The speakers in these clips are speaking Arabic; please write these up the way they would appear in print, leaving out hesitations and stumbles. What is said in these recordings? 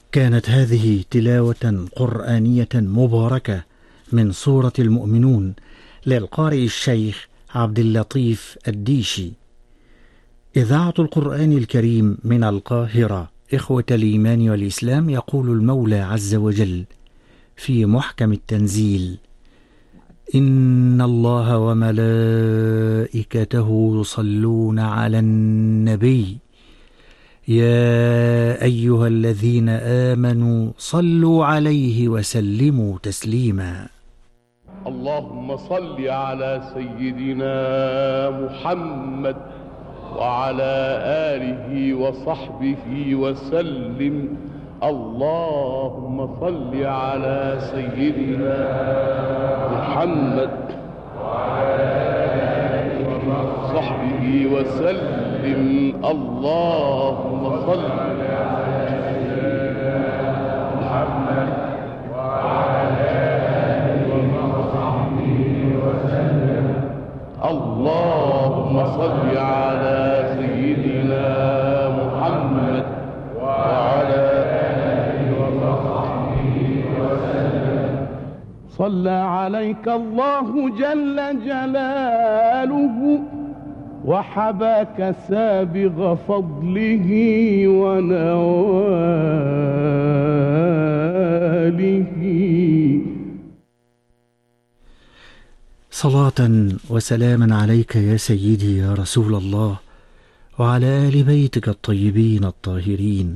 كانت هذه تلاوة قرآنية مباركة من سورة المؤمنون للقارئ الشيخ عبد اللطيف الديشي. إذاعة القرآن الكريم من القاهرة. إخوة الإيمان والإسلام، يقول المولى عز وجل في محكم التنزيل: إن الله وملائكته يصلون على النبي يا أيها الذين آمنوا صلوا عليه وسلموا تسليما. اللهم صل على سيدنا محمد وعلى آله وصحبه وسلم. اللهم صل على سيدنا محمد وعلى آله وصحبه وسلم. اللهم صل على سيدنا محمد وعلى آله وصحبه وسلم. اللهم صل على سيدنا محمد وعلى آله وصحبه وسلم. صلى عليك الله جل جلاله وحباك سابغ فضله ونواله. صلاة وسلاما عليك يا سيدي يا رسول الله، وعلى آل بيتك الطيبين الطاهرين.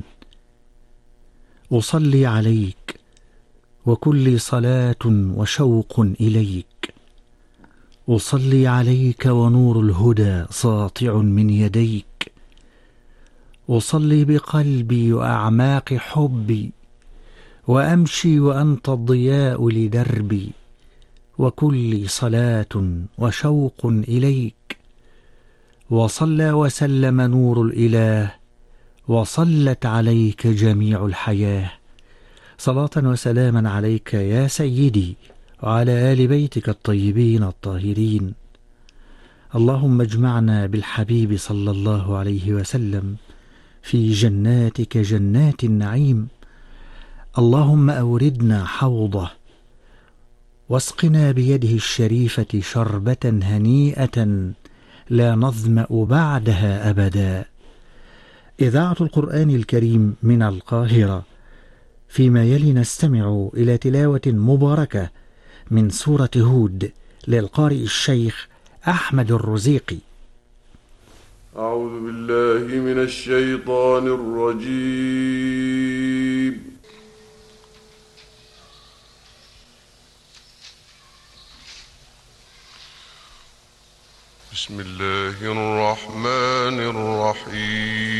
أصلي عليك وكل صلاة وشوق إليك. أصلي عليك ونور الهدى ساطع من يديك. أصلي بقلبي وأعماق حبي، وأمشي وأنت الضياء لدربي، وكل صلاة وشوق إليك. وصلى وسلم نور الإله، وصلت عليك جميع الحياة. صلاة وسلاما عليك يا سيدي وعلى آل بيتك الطيبين الطاهرين. اللهم اجمعنا بالحبيب صلى الله عليه وسلم في جناتك جنات النعيم. اللهم أوردنا حوضه، واسقنا بيده الشريفة شربة هنيئة لا نظمأ بعدها أبدا. إذاعة القرآن الكريم من القاهرة. فيما يلي نستمع إلى تلاوة مباركة من سورة هود للقارئ الشيخ أحمد الرزيقي. أعوذ بالله من الشيطان الرجيم. بسم الله الرحمن الرحيم.